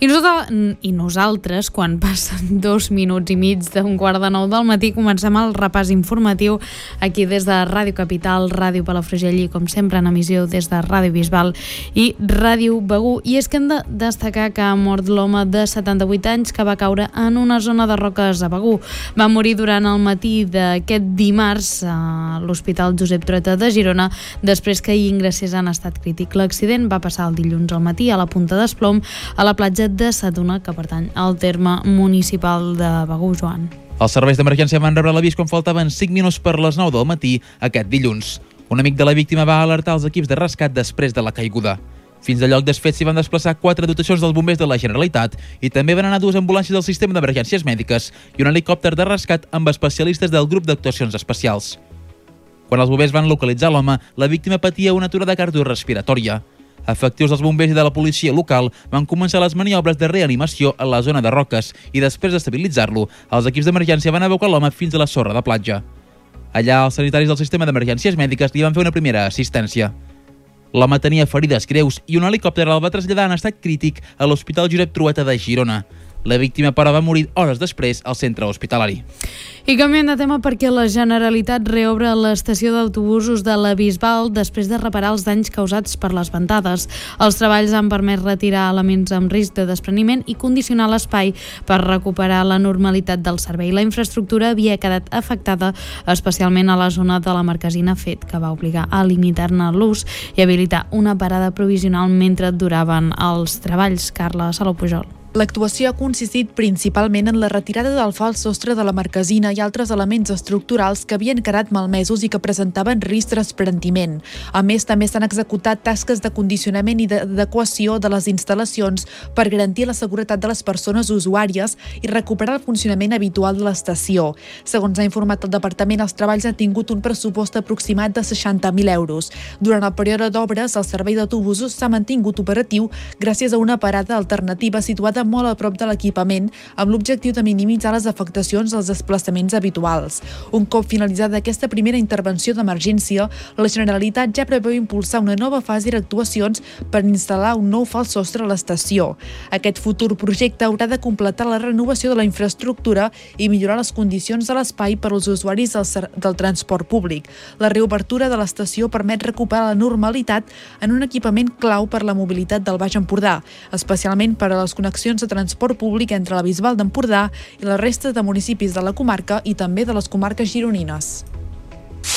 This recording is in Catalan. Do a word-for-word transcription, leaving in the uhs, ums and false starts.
I, nosaltres, I nosaltres, quan passen dos minuts i mig d'un quart de nou del matí, comencem el repàs informatiu aquí des de Ràdio Capital, Ràdio Palafrugell i, com sempre, en emissió des de Ràdio Bisbal i Ràdio Begur. I és que hem de destacar que ha mort l'home de setanta-vuit anys que va caure en una zona de roques a Begur. Va morir durant el matí d'aquest dimarts a l'Hospital Josep Trueta de Girona, després que hi ingressés en estat crític. L'accident va passar el dilluns al matí a la Punta d'Esplom, a la platja de Saduna, que pertany al terme municipal de Begur. Joan. Els serveis d'emergència van rebre l'avís quan faltaven cinc minuts per les nou del matí aquest dilluns. Un amic de la víctima va alertar els equips de rescat després de la caiguda. Fins al lloc dels fets s'hi van desplaçar quatre dotacions dels bombers de la Generalitat i també van anar dues ambulàncies del sistema d'emergències mèdiques i un helicòpter de rescat amb especialistes del grup d'actuacions especials. Quan els bombers van localitzar l'home, la víctima patia una aturada cardiorrespiratòria. Efectius dels bombers i de la policia local van començar les maniobres de reanimació a la zona de roques i després d'estabilitzar-lo, els equips d'emergència van evacuar l'home fins a la sorra de platja. Allà, els sanitaris del sistema d'emergències mèdiques li van fer una primera assistència. L'home tenia ferides greus i un helicòpter el va traslladar en estat crític a l'Hospital Josep Trueta de Girona. La víctima, però, va morir hores després al centre hospitalari. I canviem de tema perquè la Generalitat reobre l'estació d'autobusos de la Bisbal després de reparar els danys causats per les ventades. Els treballs han permès retirar elements amb risc de despreniment i condicionar l'espai per recuperar la normalitat del servei. La infraestructura havia quedat afectada, especialment a la zona de la Marquesina, fet que va obligar a limitar-ne l'ús i habilitar una parada provisional mentre duraven els treballs. Carla Salou Pujol. L'actuació ha consistit principalment en la retirada del fals sostre de la marquesina i altres elements estructurals que havien quedat malmesos i que presentaven risc de despreniment. A més, també s'han executat tasques de condicionament i d'adequació de les instal·lacions per garantir la seguretat de les persones usuàries i recuperar el funcionament habitual de l'estació. Segons ha informat el departament, els treballs han tingut un pressupost aproximat de seixanta mil euros. Durant el període d'obres, el servei d'autobusos s'ha mantingut operatiu gràcies a una parada alternativa situada molt a prop de l'equipament, amb l'objectiu de minimitzar les afectacions als desplaçaments habituals. Un cop finalitzada aquesta primera intervenció d'emergència, la Generalitat ja preveu impulsar una nova fase d'actuacions per instal·lar un nou fals sostre a l'estació. Aquest futur projecte haurà de completar la renovació de la infraestructura i millorar les condicions de l'espai per als usuaris del, del transport públic. La reobertura de l'estació permet recuperar la normalitat en un equipament clau per la mobilitat del Baix Empordà, especialment per a les connexions de transport públic entre la Bisbal d'Empordà i la resta de municipis de la comarca i també de les comarques gironines.